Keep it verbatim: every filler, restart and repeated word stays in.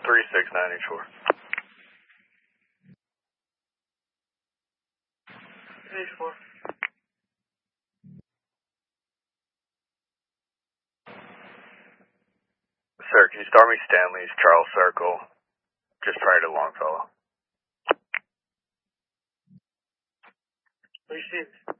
three six nine H four. H four. Sir, can you start me Stanley's Charles Circle, just prior to Longfellow? Received.